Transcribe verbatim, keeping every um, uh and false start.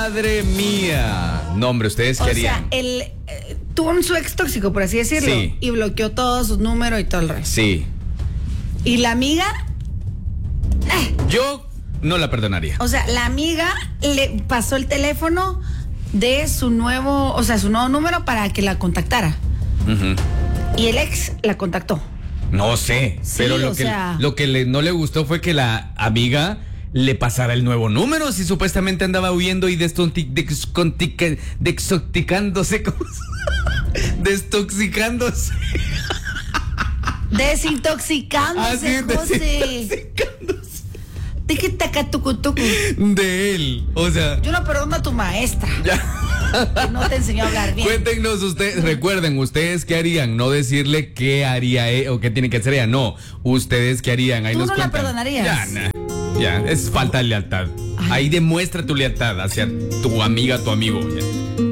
Madre mía. No, hombre, ¿ustedes qué O harían? sea, él eh, tuvo un su ex tóxico, por así decirlo. Sí. Y bloqueó todos sus números y todo el resto. Sí. Y la amiga, Yo no la perdonaría. o sea, la amiga le pasó el teléfono de su nuevo, o sea, su nuevo número para que la contactara. Ujú. Y el ex la contactó. No sé, Sí, pero lo o que, sea- lo que le, no le gustó fue que la amiga le pasara el nuevo número, si supuestamente andaba huyendo y destonti- descontica- dexoticándose, ¿cómo se- destoxicándose. Desintoxicándose, Así, José. desintoxicándose Tiki taca tucu tucu. de él. O sea, Yo no perdono a tu maestra. ya. Que no te enseñó a hablar bien. Cuéntenos ustedes, recuerden, ustedes qué harían, no decirle qué haría e- o qué tiene que hacer ella, no, ustedes qué harían, ahí ¿Tú nos no la cuentan. perdonarías? Ya, nah. Ya, es falta de lealtad. Ay. Ahí demuestra tu lealtad hacia tu amiga, tu amigo. Ya.